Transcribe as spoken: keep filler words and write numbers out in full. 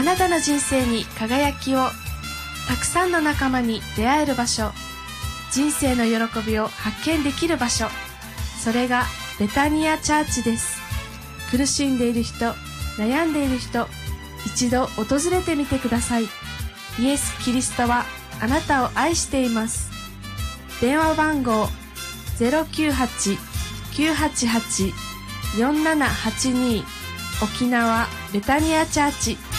なたの人生に輝きを、たくさんの仲間に出会える場所、人生の喜びを発見できる場所、それがベタニアチャーチです。苦しんでいる人、悩んでいる人、一度訪れてみてください。イエス・キリストはあなたを愛しています。電話番号 ゼロきゅうはち きゅうはちはち よんななはちに 沖縄ベタニアチャーチ。